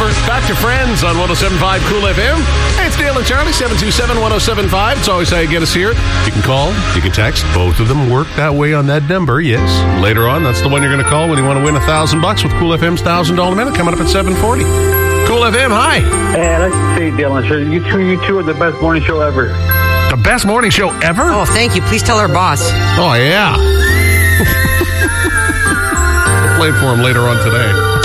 over. Back to Friends on 107.5 Cool FM. Hey, it's Dale and Charlie, 727-1075. It's always how you get us here. You can call, you can text. Both of them work that way on that number, yes. Later on, that's the one you're going to call when you want to win $1,000 with Cool FM's $1,000 minute coming up at 7:40. Cool FM, hi. Hey, I'd like to say, Dale and Charlie, you two are the best morning show ever. The best morning show ever? Oh, thank you. Please tell our boss. Oh, yeah. We'll play it for him later on today.